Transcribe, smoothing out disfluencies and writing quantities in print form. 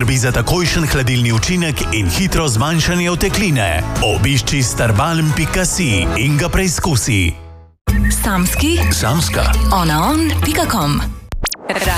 Skrbi za takojšen hladilni učinek in hitro zmanjšanje otekline. Obišči starbalm.si in ga preizkusi. Samski, Samska, onaon.com.